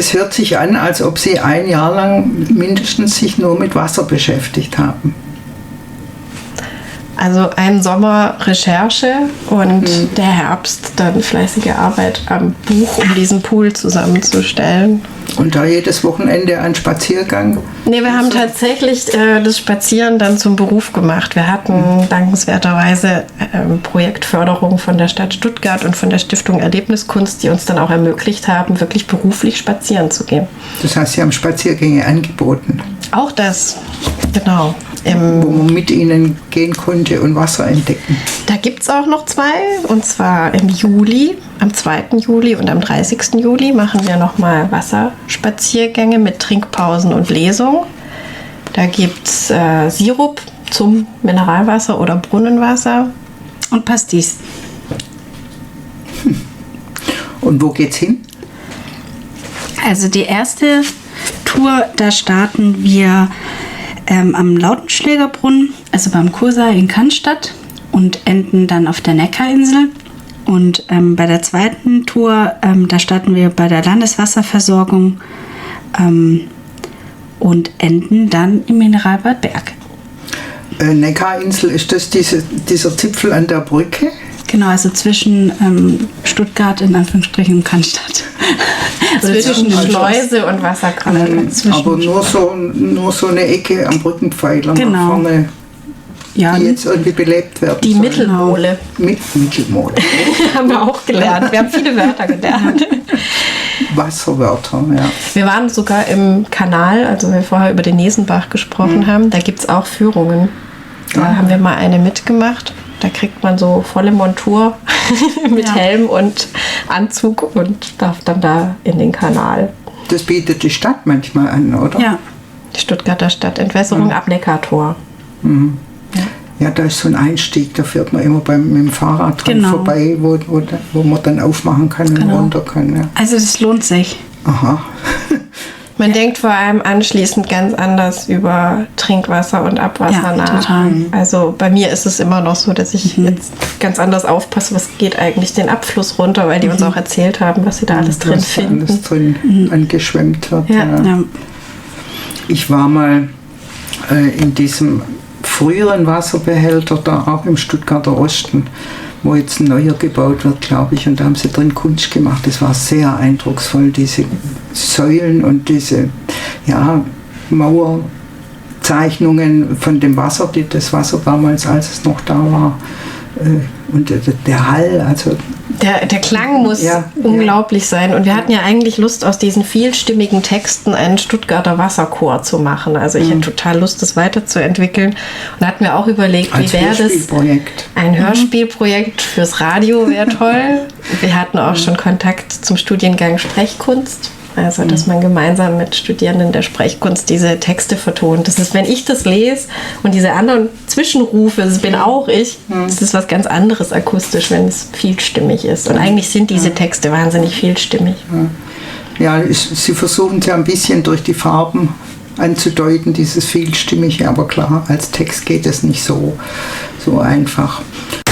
es hört sich an, als ob Sie ein Jahr lang mindestens sich nur mit Wasser beschäftigt haben. Also ein Sommer Recherche und der Herbst dann fleißige Arbeit am Buch, um diesen Pool zusammenzustellen. Und da jedes Wochenende ein Spaziergang? Nee, wir haben tatsächlich das Spazieren dann zum Beruf gemacht. Wir hatten dankenswerterweise Projektförderung von der Stadt Stuttgart und von der Stiftung Erlebniskunst, die uns dann auch ermöglicht haben, wirklich beruflich spazieren zu gehen. Das heißt, Sie haben Spaziergänge angeboten? Auch das, genau. Wo man mit Ihnen gehen konnte und Wasser entdecken. Da gibt es auch noch 2, und zwar im Juli, am 2. Juli und am 30. Juli machen wir nochmal Wasserspaziergänge mit Trinkpausen und Lesung. Da gibt es Sirup zum Mineralwasser oder Brunnenwasser und Pastis. Und wo geht's hin? Also die erste Tour, da starten wir am Lautenschlägerbrunnen, also beim Kursaal in Cannstatt, und enden dann auf der Neckarinsel. Und bei der zweiten Tour, da starten wir bei der Landeswasserversorgung und enden dann im Mineralbad Berg. Neckarinsel, ist das dieser Zipfel an der Brücke? Genau, also zwischen Stuttgart in Anführungsstrichen und Cannstatt. Zwischen Schleuse und Wasserkraft. Aber nur so eine Ecke am Brückenpfeiler nach vorne, ja, die jetzt irgendwie belebt werden Die soll. Mittelmole. Mittelmole. Haben wir auch gelernt. Wir haben viele Wörter gelernt. Wasserwörter, ja. Wir waren sogar im Kanal, also wir vorher über den Nesenbach gesprochen haben. Da gibt es auch Führungen. Da haben wir mal eine mitgemacht. Da kriegt man so volle Montur mit Helm und Anzug und darf dann da in den Kanal. Das bietet die Stadt manchmal an, oder? Ja. Die Stuttgarter Stadtentwässerung ab Neckartor. Ja, da ist so ein Einstieg, da fährt man immer mit dem Fahrrad dran vorbei, wo man dann aufmachen kann und runter kann. Ja. Also das lohnt sich. Aha. Man denkt vor allem anschließend ganz anders über Trinkwasser und Abwasser nach. Total. Also bei mir ist es immer noch so, dass ich jetzt ganz anders aufpasse, was geht eigentlich den Abfluss runter, weil die uns auch erzählt haben, was sie da alles drin finden. Alles drin angeschwemmt wird. Ja. Ja. Ich war mal in diesem früheren Wasserbehälter, da auch im Stuttgarter Osten, wo jetzt ein neuer gebaut wird, glaube ich, und da haben sie drin Kunst gemacht. Das war sehr eindrucksvoll, diese Säulen und diese Mauerzeichnungen von dem Wasser, das Wasser damals, als es noch da war. Und der Hall, also der Klang muss unglaublich sein. Und wir hatten ja eigentlich Lust, aus diesen vielstimmigen Texten einen Stuttgarter Wasserchor zu machen. Also ich hätte total Lust, das weiterzuentwickeln. Und da hatten wir auch überlegt, wie wäre das? Ein Hörspielprojekt fürs Radio wäre toll. Wir hatten auch schon Kontakt zum Studiengang Sprechkunst. Also, dass man gemeinsam mit Studierenden der Sprechkunst diese Texte vertont. Das ist, wenn ich das lese und diese anderen Zwischenrufe, das bin auch ich, das ist was ganz anderes akustisch, wenn es vielstimmig ist. Und eigentlich sind diese Texte wahnsinnig vielstimmig. Ja, sie versuchen es ja ein bisschen durch die Farben anzudeuten, dieses Vielstimmige, aber klar, als Text geht es nicht so einfach.